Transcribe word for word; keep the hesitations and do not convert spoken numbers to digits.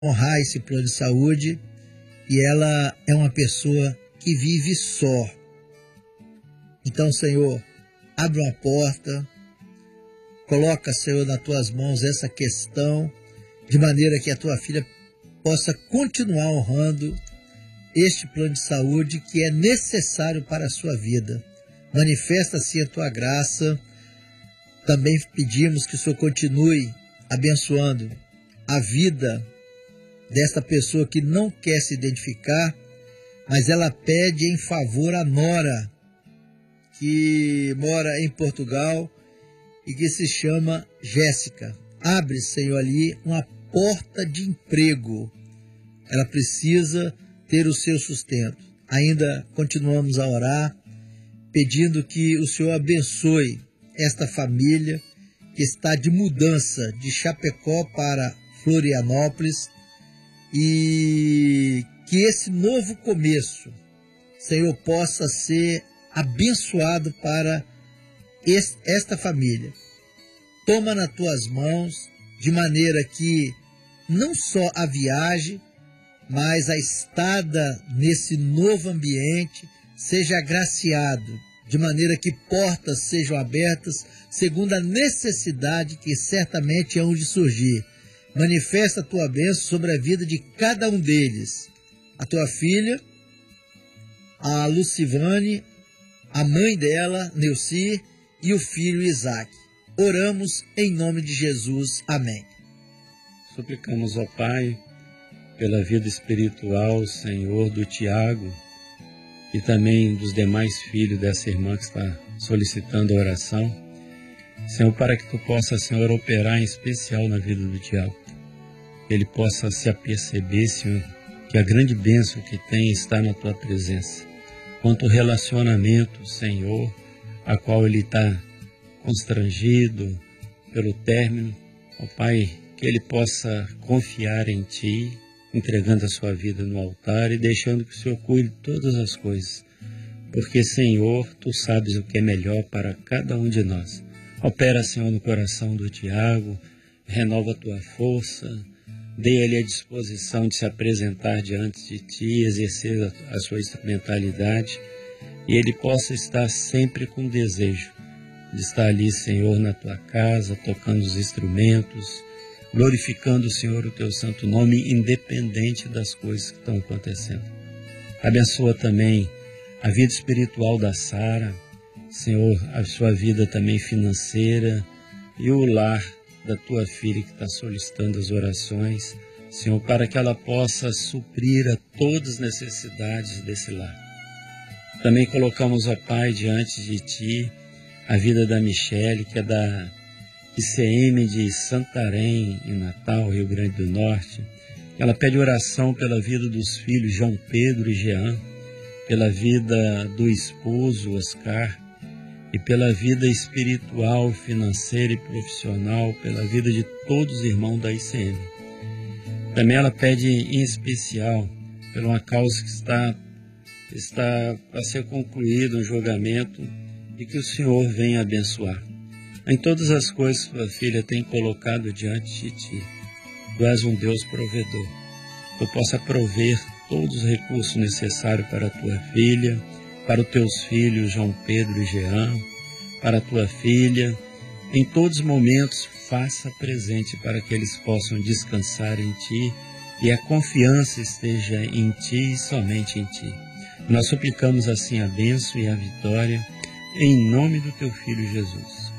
honrar esse plano de saúde, e ela é uma pessoa que vive só. Então, Senhor, abre uma porta, coloca, Senhor, nas tuas mãos essa questão, de maneira que a tua filha possa continuar honrando este plano de saúde que é necessário para a sua vida. Manifesta assim a tua graça. Também pedimos que o Senhor continue abençoando a vida desta pessoa que não quer se identificar, mas ela pede em favor a nora, que mora em Portugal e que se chama Jéssica. Abre, Senhor, ali uma porta de emprego. Ela precisa ter o seu sustento. Ainda continuamos a orar, pedindo que o Senhor abençoe esta família que está de mudança de Chapecó para Florianópolis, e que esse novo começo, Senhor, possa ser abençoado para esta família. Toma nas tuas mãos, de maneira que não só a viagem, mas a estada nesse novo ambiente seja agraciado, de maneira que portas sejam abertas segundo a necessidade que certamente hão de surgir. Manifesta a tua bênção sobre a vida de cada um deles. A tua filha, a Lucivane, a mãe dela, Neuci, e o filho Isaac. Oramos em nome de Jesus. Amém. Suplicamos ao Pai pela vida espiritual, Senhor, do Tiago e também dos demais filhos dessa irmã que está solicitando a oração. Senhor, para que Tu possa, Senhor, operar em especial na vida do Tiago. Ele possa se aperceber, Senhor, que a grande bênção que tem está na Tua presença. Quanto ao relacionamento, Senhor, a qual ele está constrangido pelo término, ó Pai, que ele possa confiar em Ti, entregando a sua vida no altar e deixando que o Senhor cuide de todas as coisas. Porque, Senhor, Tu sabes o que é melhor para cada um de nós. Opera, Senhor, no coração do Tiago, renova a Tua força, dê-lhe a disposição de se apresentar diante de Ti, exercer a, a sua instrumentalidade, e ele possa estar sempre com desejo de estar ali, Senhor, na Tua casa, tocando os instrumentos, glorificando, Senhor, o Teu santo nome, independente das coisas que estão acontecendo. Abençoa também a vida espiritual da Sara, Senhor, a sua vida também financeira e o lar da Tua filha que está solicitando as orações, Senhor, para que ela possa suprir a todas as necessidades desse lar. Também colocamos, ó Pai, diante de Ti a vida da Michele, que é da I C M de Santarém, em Natal, Rio Grande do Norte. Ela pede oração pela vida dos filhos João Pedro e Jean, pela vida do esposo Oscar, e pela vida espiritual, financeira e profissional, pela vida de todos os irmãos da I C M. Também ela pede em especial por uma causa que está, está a ser concluído um julgamento, e que o Senhor venha abençoar. Em todas as coisas que sua filha tem colocado diante de Ti, Tu és um Deus provedor. Tu possa prover todos os recursos necessários para a Tua filha, para os Teus filhos João Pedro e Jean, para a Tua filha. Em todos os momentos, faça presente para que eles possam descansar em Ti e a confiança esteja em Ti e somente em Ti. Nós suplicamos assim a bênção e a vitória, em nome do Teu Filho Jesus.